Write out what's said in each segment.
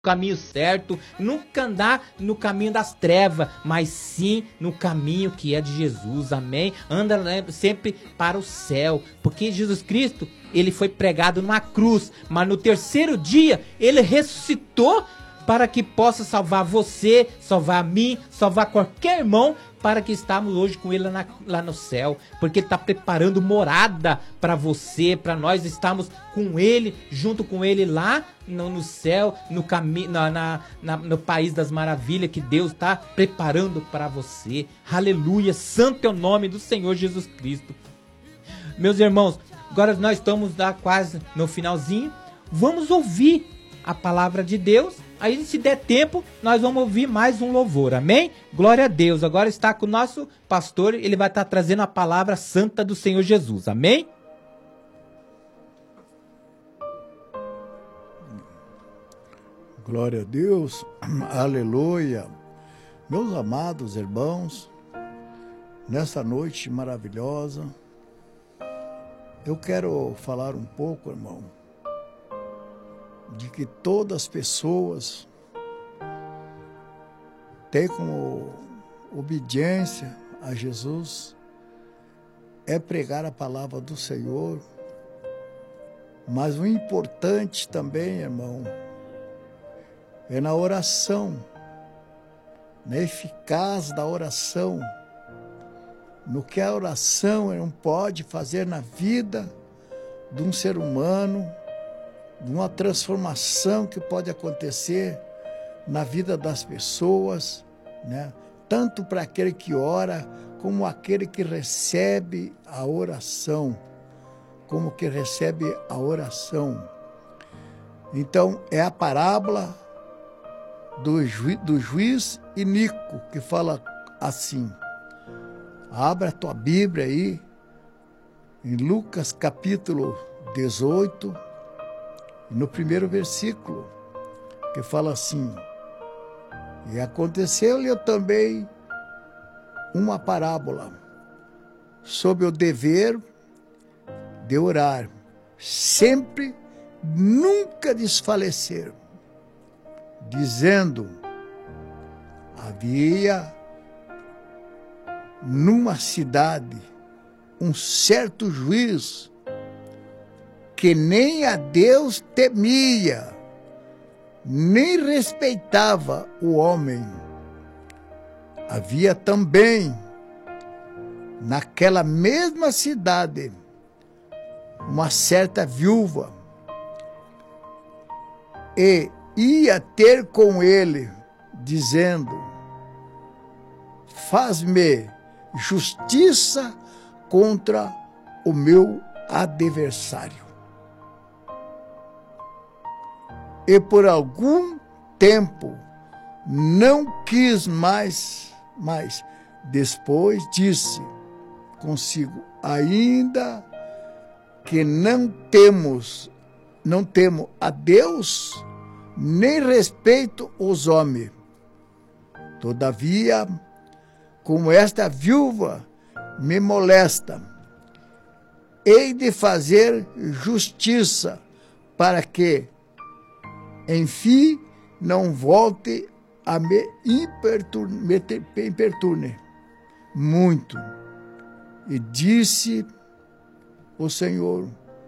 caminho certo, nunca andar no caminho das trevas, mas sim no caminho que é de Jesus, amém? Anda sempre para o céu, porque Jesus Cristo, ele foi pregado numa cruz, mas no terceiro dia, ele ressuscitou para que possa salvar você, salvar a mim, salvar qualquer irmão, para que estamos hoje com ele lá no céu, porque ele está preparando morada para você, para nós estamos com ele, junto com ele lá no céu, no caminho, no país das maravilhas que Deus está preparando para você. Aleluia, santo é o nome do Senhor Jesus Cristo. Meus irmãos, agora nós estamos lá quase no finalzinho, vamos ouvir a palavra de Deus. Aí, se der tempo, nós vamos ouvir mais um louvor, amém? Glória a Deus. Agora está com o nosso pastor, ele vai estar trazendo a palavra santa do Senhor Jesus, amém? Glória a Deus, aleluia. Meus amados irmãos, nessa noite maravilhosa, eu quero falar um pouco, irmão, de que todas as pessoas têm como obediência a Jesus é pregar a palavra do Senhor, mas o importante também, irmão, é na oração, na eficácia da oração, no que a oração não pode fazer na vida de um ser humano, de uma transformação que pode acontecer na vida das pessoas, né? Tanto para aquele que ora, como aquele que recebe a oração, Então, é a parábola do juiz iníquo, que fala assim. Abra a tua Bíblia aí, em Lucas capítulo 18, no primeiro versículo, que fala assim: e aconteceu-lhe também uma parábola sobre o dever de orar, sempre, nunca desfalecer, dizendo: havia numa cidade um certo juiz que nem a Deus temia, nem respeitava o homem. Havia também, naquela mesma cidade, uma certa viúva, e ia ter com ele, dizendo: faz-me justiça contra o meu adversário. E por algum tempo não quis mais. Depois disse consigo: ainda que não temo a Deus, nem respeito os homens. Todavia, como esta viúva me molesta, hei de fazer justiça, para que, enfim, não volte a me importune muito. E disse o Senhor: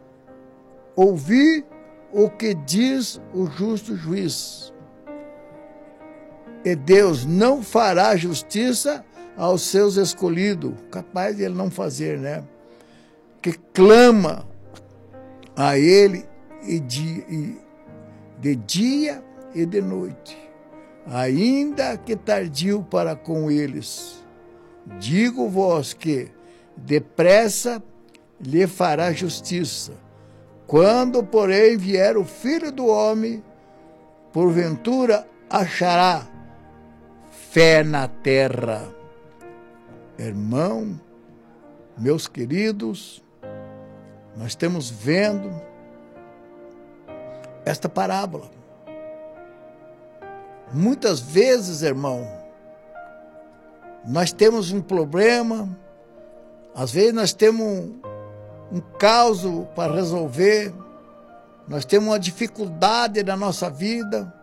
ouvi o que diz o justo juiz, e Deus não fará justiça aos seus escolhidos, capaz de ele não fazer, né? Que clama a ele de dia e de noite, ainda que tardio para com eles. Digo-vos que depressa lhe fará justiça. Quando, porém, vier o Filho do Homem, porventura achará fé na terra. Irmão, meus queridos, nós estamos vendo esta parábola. Muitas vezes, irmão, nós temos um problema, às vezes nós temos um caos para resolver, nós temos uma dificuldade na nossa vida,